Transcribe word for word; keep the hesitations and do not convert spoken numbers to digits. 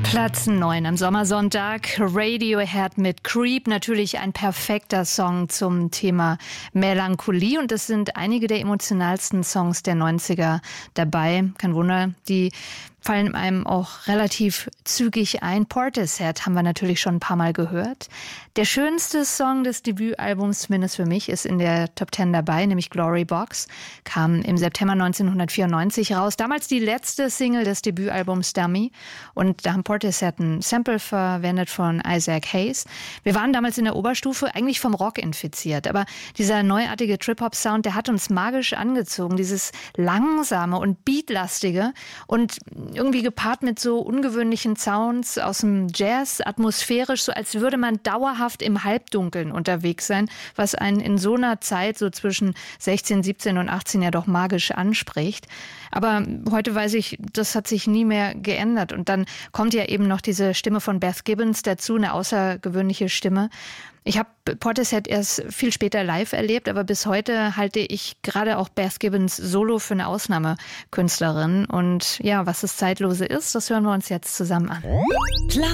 Platz neun am Sommersonntag. Radiohead mit Creep. Natürlich ein perfekter Song zum Thema Melancholie. Und es sind einige der emotionalsten Songs der neunziger dabei. Kein Wunder, die fallen einem auch relativ zügig ein. Portishead haben wir natürlich schon ein paar Mal gehört. Der schönste Song des Debütalbums, zumindest für mich, ist in der Top Ten dabei, nämlich Glory Box. Kam im September neunzehnhundertvierundneunzig raus. Damals die letzte Single des Debütalbums Dummy. Und da haben Portishead ein Sample verwendet von Isaac Hayes. Wir waren damals in der Oberstufe eigentlich vom Rock infiziert. Aber dieser neuartige Trip-Hop-Sound, der hat uns magisch angezogen. Dieses langsame und beatlastige und irgendwie gepaart mit so ungewöhnlichen Sounds aus dem Jazz, atmosphärisch, so als würde man dauerhaft im Halbdunkeln unterwegs sein, was einen in so einer Zeit, so zwischen sechzehn, siebzehn und achtzehn ja doch magisch anspricht. Aber heute weiß ich, das hat sich nie mehr geändert. Und dann kommt ja eben noch diese Stimme von Beth Gibbons dazu, eine außergewöhnliche Stimme. Ich habe Portishead erst viel später live erlebt, aber bis heute halte ich gerade auch Beth Gibbons Solo für eine Ausnahmekünstlerin. Und ja, was das Zeitlose ist, das hören wir uns jetzt zusammen an. Platz